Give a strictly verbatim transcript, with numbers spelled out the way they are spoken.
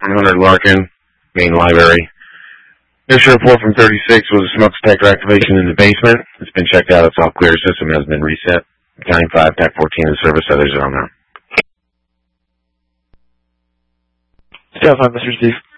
one hundred Larkin, main library. Mission report from thirty-six was a smoke detector activation in the basement. It's been checked out. It's all clear. System has been reset. Counting five, T A C fourteen in service. Others are on there. Stand by, Mister Steve.